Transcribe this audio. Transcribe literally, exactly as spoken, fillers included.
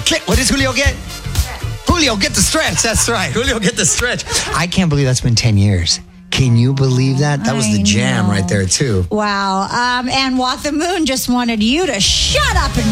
Click. What does Julio get? Julio, get the stretch. That's right. Julio, get the stretch. I can't believe that's been ten years. Can you believe that? That was the I jam know. right there, too. Wow. Um, and Walk the Moon just wanted you to shut up and